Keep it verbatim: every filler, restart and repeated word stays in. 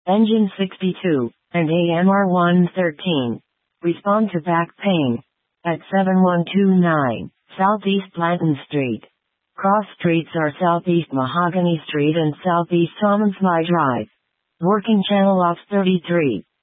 Engine sixty-two, and A M R one thirteen. Respond to back pain. At seven one two nine, Southeast Blanton Street. Cross streets are Southeast Mahogany Street and Southeast Thomasville Drive. Working channel off thirty-three.